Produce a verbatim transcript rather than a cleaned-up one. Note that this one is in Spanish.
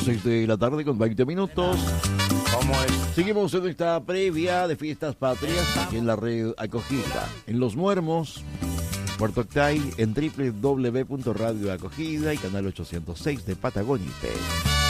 seis de la tarde con veinte minutos. ¿Cómo es? Seguimos en esta previa de Fiestas Patrias aquí en la red Acogida. En Los Muermos, Puerto Octay, en doble u doble u doble u punto radio acogida y canal ochocientos seis de Patagonia I P.